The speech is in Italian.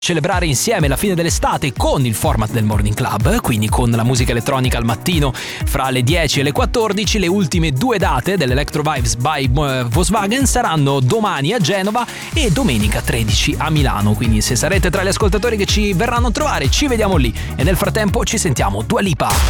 celebrare insieme la fine dell'estate con il format del Morning Club, quindi con la musica elettronica al mattino fra le 10 e le 14. Le ultime 2 date dell'Electro Vibes by Volkswagen saranno domani a Genova e domenica 13 a Milano, quindi se sarete tra gli ascoltatori che ci verranno a trovare ci vediamo lì e nel frattempo ci sentiamo Dua Lipa.